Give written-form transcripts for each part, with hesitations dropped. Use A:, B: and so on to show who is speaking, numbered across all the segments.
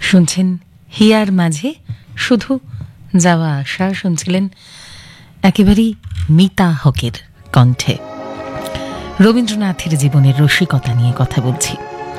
A: শুনছেন হিয়ার মাঝে শুধু যাওয়া আসা, শুনছিলেন একেবারেই মিতা হকের কণ্ঠে। রবীন্দ্রনাথের জীবনের রসিকতা নিয়ে কথা বলছি।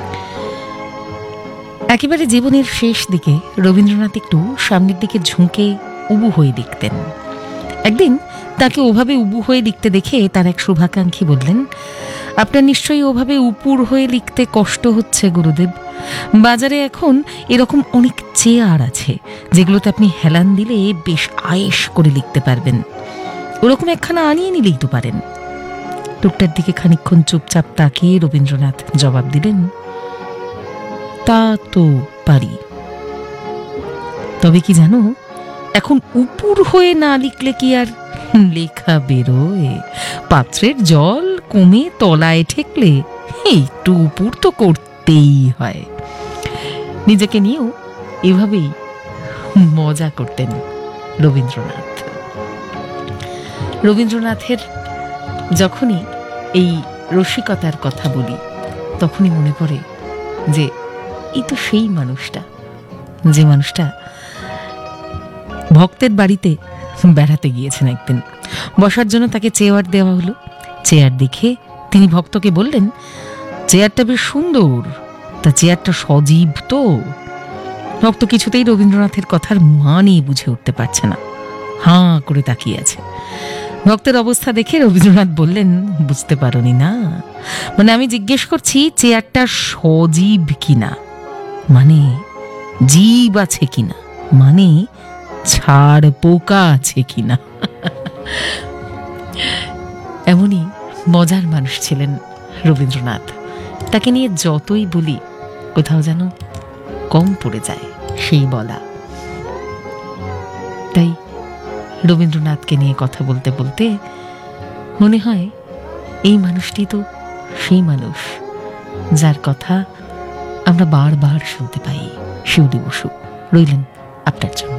A: একেবারে জীবনের শেষ দিকে রবীন্দ্রনাথ একটু সামনের দিকে ঝুঁকে উবু হয়ে লিখতেন। একদিন তাকে ওভাবে উবু হয়ে লিখতে দেখে তার এক শুভাকাঙ্ক্ষী বললেন, আপনার নিশ্চয়ই ওভাবে উপুর হয়ে লিখতে কষ্ট হচ্ছে গুরুদেব। বাজারে এখন এরকম অনেক চেয়ার আছে যেগুলোতে আপনি হেলান দিলে বেশ আয়েশ করে লিখতে পারবেন। ওরকম একখানা আনিয়ে নিলেই তো পারেন। লোকটার দিকে খানিকক্ষণ চুপচাপ তাকিয়ে রবীন্দ্রনাথ জবাব দিলেন, তা তো পারি, তবে কি জানো, এখন উপুর হয়ে না লিখলে কি আর লেখা বেরোয়? পাত্রের জল কমে তলায় ঠেকলে একটু উপুর তো করতেই হয়। নিজেকে নিয়েও এভাবেই মজা করতেন রবীন্দ্রনাথ। রবীন্দ্রনাথের যখনই এই রসিকতার কথা বলি তখনই মনে পড়ে যে এই তো সেই মানুষটা, যে মানুষটা ভক্তের বাড়িতে বেড়াতে গিয়েছেন। একদিন বসার জন্য তাকে চেয়ার দেওয়া হলো। চেয়ার দেখে তিনি ভক্তকে বললেন, চেয়ারটা বেশ সুন্দর, তা চেয়ারটা সজীব তো? ভক্ত কিছুতেই রবীন্দ্রনাথের কথার মানে বুঝে উঠতে পারছে না, হাঁ করে তাকিয়ে আছে। ভক্তের অবস্থা দেখে রবীন্দ্রনাথ বললেন, বুঝতে পারোনি না? মানে আমি জিজ্ঞেস করছি চেয়ারটা সজীব কিনা, মানে জীব আছে কিনা, মানে ছাড় পোকা আছে কিনা। এমনই মজার মানুষ ছিলেন রবীন্দ্রনাথ। তাকে নিয়ে যতই বলি কোথাও যেন কম পড়ে যায় সেই বলা। তাই রবীন্দ্রনাথকে নিয়ে কথা বলতে বলতে মনে হয় এই মানুষটি তো সেই মানুষ যার কথা আমরা বারবার শুনতে পাই। শিউলি বসু রইলেন আপনার জন্য।